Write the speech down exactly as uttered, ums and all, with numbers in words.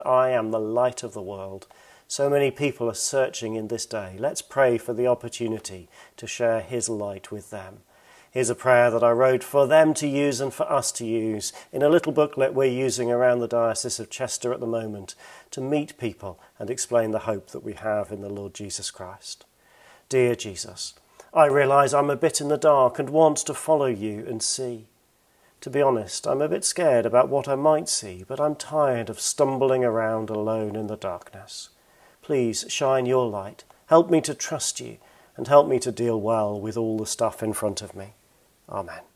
I am the light of the world. So many people are searching in this day. Let's pray for the opportunity to share his light with them. Here's a prayer that I wrote for them to use and for us to use in a little booklet we're using around the Diocese of Chester at the moment to meet people and explain the hope that we have in the Lord Jesus Christ. Dear Jesus, I realise I'm a bit in the dark and want to follow you and see. To be honest, I'm a bit scared about what I might see, but I'm tired of stumbling around alone in the darkness. Please shine your light, help me to trust you, and help me to deal well with all the stuff in front of me. Amen.